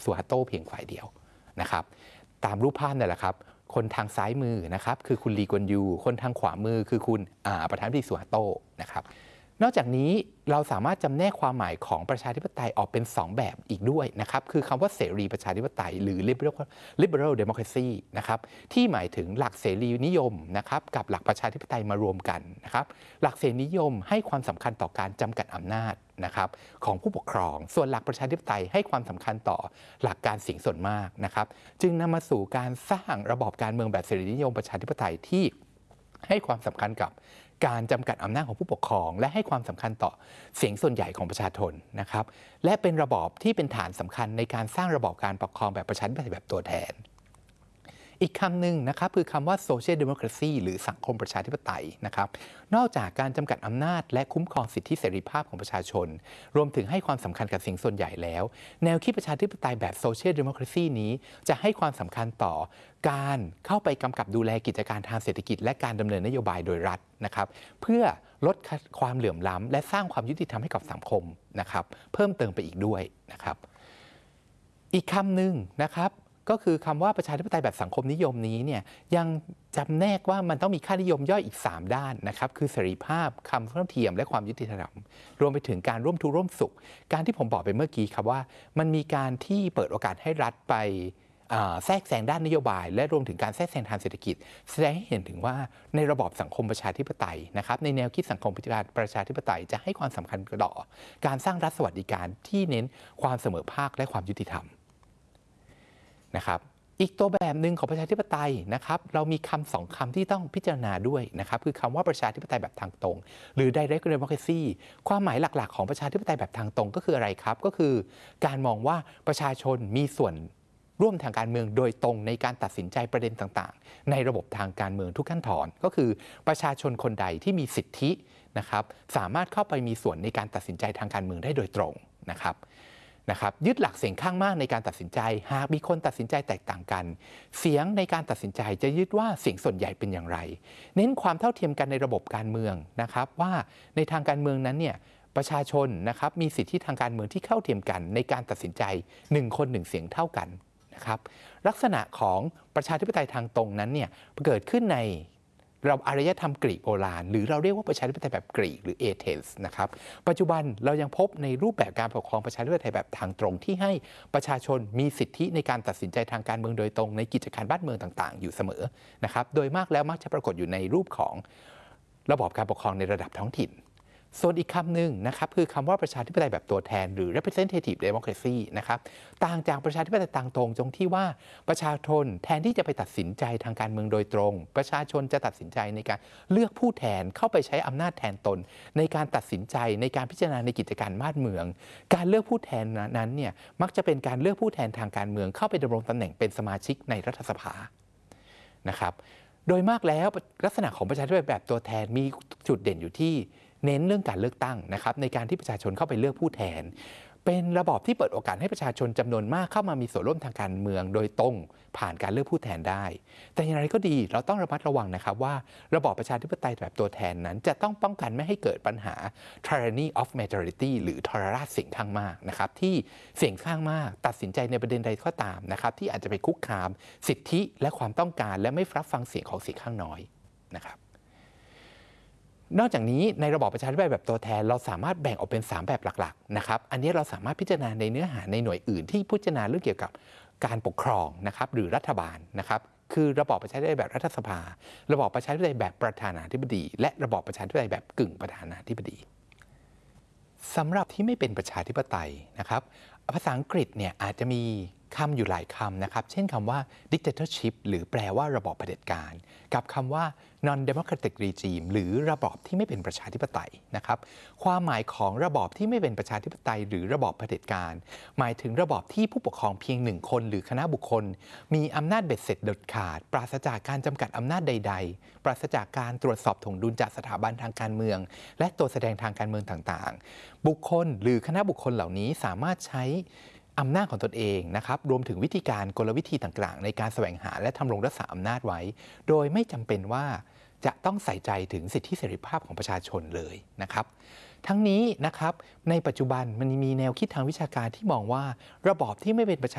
สุฮาโตเพียงฝ่ายเดียวนะครับตามรูปภาพนี่แหละครับคนทางซ้ายมือนะครับคือคุณลีกวนยูคนทางขวามือคือคุณประธานาธิบดีสุฮาโตนะครับนอกจากนี้เราสามารถจำแนกความหมายของประชาธิปไตยออกเป็น2แบบอีกด้วยนะครับคือคำว่าเสรีประชาธิปไตยหรือ liberal democracy นะครับที่หมายถึงหลักเสรีนิยมนะครับกับหลักประชาธิปไตยมารวมกันนะครับหลักเสรีนิยมให้ความสำคัญต่อการจำกัดอำนาจนะครับของผู้ปกครองส่วนหลักประชาธิปไตยให้ความสำคัญต่อหลักการเสียงส่วนมากนะครับจึงนำมาสู่การสร้างระบอบการเมืองแบบเสรีนิยมประชาธิปไตยที่ให้ความสำคัญกับการจำกัดอำนาจของผู้ปกครองและให้ความสำคัญต่อเสียงส่วนใหญ่ของประชาชนนะครับและเป็นระบอบที่เป็นฐานสำคัญในการสร้างระบอบการปกครองแบบประชาธิปไตยแบบตัวแทนอีกคำหนึ่งนะครับคือคำว่า social democracy หรือสังคมประชาธิปไตยนะครับนอกจากการจำกัดอำนาจและคุ้มครองสิทธิเสรีภาพของประชาชนรวมถึงให้ความสำคัญกับเสียงส่วนใหญ่แล้วแนวคิดประชาธิปไตยแบบ social democracy นี้จะให้ความสำคัญต่อการเข้าไปกำกับดูแลกิจการทางเศรษฐกิจและการดำเนินนโยบายโดยรัฐนะครับเพื่อลดความเหลื่อมล้ำและสร้างความยุติธรรมให้กับสังคมนะครับเพิ่มเติมไปอีกด้วยนะครับอีกคำหนึ่งนะครับก็คือคำว่าประชาธิปไตยแบบสังคมนิยมนี้เนี่ยยังจำแนกว่ามันต้องมีค่านิยมย่อยอีก3ด้านนะครับคือเสรีภาพความเท่าเทียมและความยุติธรรมรวมไปถึงการร่วมทุกข์ร่วมสุขการที่ผมบอกไปเมื่อกี้ครับว่ามันมีการที่เปิดโอกาสให้รัฐไปแทรกแซงด้านนโยบายและรวมถึงการแทรกแซงทางเศรษฐกิจแสดงให้เห็นถึงว่าในระบอบสังคมประชาธิปไตยนะครับในแนวคิดสังคมประชาธิปไตยจะให้ความสำคัญต่อการสร้างรัฐสวัสดิการที่เน้นความเสมอภาคและความยุติธรรมนะครับอีกตัวแบบหนึ่งของประชาธิปไตยนะครับเรามีคำ2คำที่ต้องพิจารณาด้วยนะครับคือคำว่าประชาธิปไตยแบบทางตรงหรือ direct democracy ความหมายหลักๆของประชาธิปไตยแบบทางตรงก็คืออะไรครับก็คือการมองว่าประชาชนมีส่วนร่วมทางการเมืองโดยตรงในการตัดสินใจประเด็นต่างๆในระบบทางการเมืองทุกขั้นตอนก็คือประชาชนคนใดที่มีสิทธินะครับสามารถเข้าไปมีส่วนในการตัดสินใจทางการเมืองได้โดยตรงนะครับยึดหลักเสียงข้างมากในการตัดสินใจหากมีคนตัดสินใจแตกต่างกันเสียงในการตัดสินใจจะยึดว่าเสียงส่วนใหญ่เป็นอย่างไรเน้นความเท่าเทียมกันในระบบการเมืองนะครับว่าในทางการเมืองนั้นเนี่ยประชาชนนะครับมีสิทธิทางการเมืองที่เท่าเทียมกันในการตัดสินใจ1 คน1 เสียงเท่ากันนะครับลักษณะของประชาธิปไตยทางตรงนั้นเนี่ยเกิดขึ้นในอารยธรรมกรีกโบราณหรือเราเรียกว่าประชาธิปไตยแบบกรีกหรือเอเธนส์นะครับปัจจุบันเรายังพบในรูปแบบการปกครองประชาธิปไตยแบบทางตรงที่ให้ประชาชนมีสิทธิในการตัดสินใจทางการเมืองโดยตรงในกิจการบ้านเมืองต่างๆอยู่เสมอนะครับโดยมากแล้วมักจะปรากฏอยู่ในรูปของระบอบการปกครองในระดับท้องถิ่นส่วนอีกคำหนึ่งนะครับคือคำว่าประชาธิปไตยแบบตัวแทนหรือ representative democracy นะครับต่างจากประชาธิปไตยทางตรงตรงที่ว่าประชาชนแทนที่จะไปตัดสินใจทางการเมืองโดยตรงประชาชนจะตัดสินใจในการเลือกผู้แทนเข้าไปใช้อำนาจแทนตนในการตัดสินใจในการพิจารณาในกิจการบ้านเมืองการเลือกผู้แทนนั้นเนี่ยมักจะเป็นการเลือกผู้แทนทางการเมืองเข้าไปดำรงตำแหน่งเป็นสมาชิกในรัฐสภานะครับโดยมากแล้วลักษณะของประชาธิปไตยแบบตัวแทนมีจุดเด่นอยู่ที่เน้นเรื่องการเลือกตั้งนะครับในการที่ประชาชนเข้าไปเลือกผู้แทนเป็นระบอบที่เปิดโอกาสให้ประชาชนจำนวนมากเข้ามามีส่วนร่วมทางการเมืองโดยตรงผ่านการเลือกผู้แทนได้แต่อย่างไรก็ดีเราต้องระมัดระวังนะครับว่าระบอบประชาธิปไตยแบบตัวแทนนั้นจะต้องป้องกันไม่ให้เกิดปัญหา tyranny of majority หรือทรราชเสียงข้างมากนะครับที่เสียงข้างมากตัดสินใจในประเด็นใดก็ตามนะครับที่อาจจะไปคุกคามสิทธิและความต้องการและไม่รับฟังเสียงของเสียงข้างน้อยนะครับนอกจากนี้ในระบอบประชาธิปไตยแบบตัวแทนเราสามารถแบ่งออกเป็น3แบบหลักๆนะครับอันนี้เราสามารถพิจารณาในเนื้อหาในหน่วยอื่นที่พิจารณาเรื่องเกี่ยวกับการปกครองนะครับหรือรัฐบาลนะครับคือระบอบประชาธิปไตยแบบรัฐสภาระบอบประชาธิปไตยแบบประธานาธิบดีและระบอบประชาธิปไตยแบบกึ่งประธานาธิบดีสำหรับที่ไม่เป็นประชาธิปไตยนะครับภาษาอังกฤษเนี่ยอาจจะมีคำอยู่หลายคำนะครับเช่นคำว่า dictatorship หรือแปลว่าระบอบเผด็จการกับคำว่า non-democratic regime หรือระบอบที่ไม่เป็นประชาธิปไตยนะครับความหมายของระบอบที่ไม่เป็นประชาธิปไตยหรือระบอบเผด็จการหมายถึงระบอบที่ผู้ปกครองเพียง1 คนหรือคณะบุคคลมีอำนาจเบ็ดเสร็จเด็ดขาดปราศจากการจำกัดอำนาจใดๆปราศจากการตรวจสอบถ่วงดุลจากสถาบันทางการเมืองและตัวแสดงทางการเมืองต่างๆบุคคลหรือคณะบุคคลเหล่านี้สามารถใช้อำนาจของตนเองนะครับรวมถึงวิธีการกลวิธีต่างๆในการแสวงหาและทำรงรักษาอำนาจไว้โดยไม่จำเป็นว่าจะต้องใส่ใจถึงสิทธิเสรีภาพของประชาชนเลยนะครับทั้งนี้นะครับในปัจจุบันมันมีแนวคิดทางวิชาการที่มองว่าระบอบที่ไม่เป็นประชา